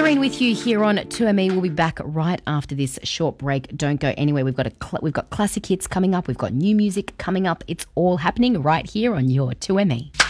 Doreen with you here on 2ME. We'll be back right after this short break. Don't go anywhere. We've got classic hits coming up. We've got new music coming up. It's all happening right here on your 2ME.